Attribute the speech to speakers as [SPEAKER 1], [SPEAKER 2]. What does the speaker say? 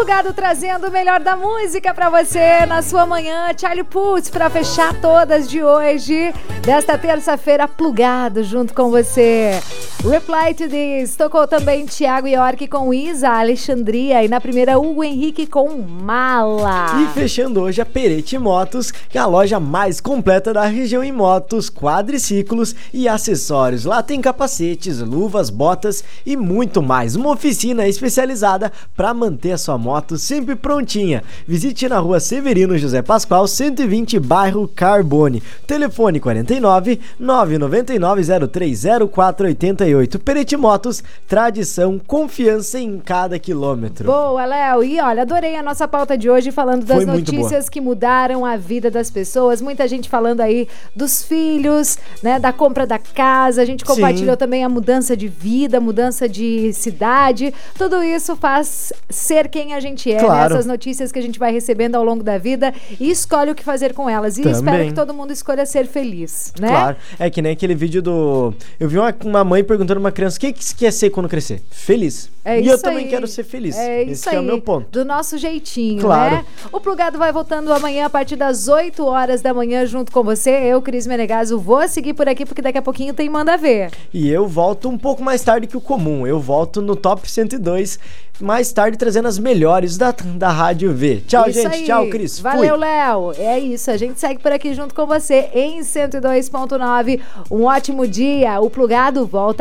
[SPEAKER 1] Plugado trazendo o melhor da música pra você na sua manhã. Charlie Puth pra fechar todas de hoje, desta terça-feira, Plugado junto com você. Reply to This, tocou também Thiago York com Isa, Alexandria, e na primeira Hugo Henrique com Mala.
[SPEAKER 2] E fechando hoje a Perete Motos, que é a loja mais completa da região em motos, quadriciclos e acessórios. Lá tem capacetes, luvas, botas e muito mais. Uma oficina especializada para manter a sua moto sempre prontinha. Visite na rua Severino José Pascoal, 120, bairro Carbone. Telefone 49 999 030488. Perete Motos, tradição, confiança em cada quilômetro.
[SPEAKER 1] Boa, Léo. E olha, adorei a nossa pauta de hoje, falando das notícias que mudaram a vida das pessoas. Muita gente falando aí dos filhos, né, da compra da casa. A gente compartilhou também a mudança de vida, mudança de cidade. Tudo isso faz ser quem a gente é,
[SPEAKER 2] claro,
[SPEAKER 1] né? Essas notícias que a gente vai recebendo ao longo da vida e escolhe o que fazer com elas. E
[SPEAKER 2] também
[SPEAKER 1] espero que todo mundo escolha ser feliz, né?
[SPEAKER 2] Claro. É que nem aquele vídeo do... Eu vi uma mãe perguntando a uma criança: o que quer ser quando crescer? Feliz.
[SPEAKER 1] É
[SPEAKER 2] e
[SPEAKER 1] isso
[SPEAKER 2] eu também
[SPEAKER 1] aí.
[SPEAKER 2] quero ser feliz.
[SPEAKER 1] É isso
[SPEAKER 2] Esse
[SPEAKER 1] aí.
[SPEAKER 2] é o meu ponto.
[SPEAKER 1] Do nosso jeitinho,
[SPEAKER 2] claro,
[SPEAKER 1] né? O Plugado vai voltando amanhã a partir das 8 horas da manhã junto com você. Eu, Cris Menegaso, vou seguir por aqui porque daqui a pouquinho tem Manda Ver.
[SPEAKER 2] E eu volto um pouco mais tarde que o comum. Eu volto no Top 102 mais tarde, trazendo as melhores da Rádio V. Tchau,
[SPEAKER 1] isso
[SPEAKER 2] gente.
[SPEAKER 1] Aí.
[SPEAKER 2] Tchau, Cris.
[SPEAKER 1] Valeu, Léo. É isso. A gente segue por aqui junto com você em 102.9. Um ótimo dia. O Plugado volta